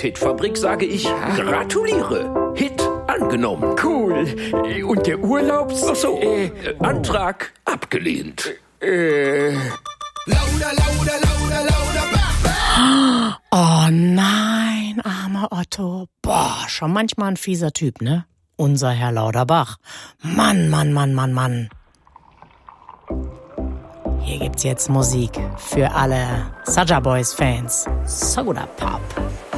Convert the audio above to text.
Hit-Fabrik sage ich gratuliere. Hit angenommen. Cool. Und der Urlaubs... Ach so, Antrag abgelehnt. Lauter, lauter, lauter, lauter, Bach. Oh nein, armer Otto. Boah, schon manchmal ein fieser Typ, ne? Unser Herr Lauterbach. Mann, Mann, Mann, Mann, Mann. Hier gibt's jetzt Musik für alle Soulja Boys Fans. Soda Pop.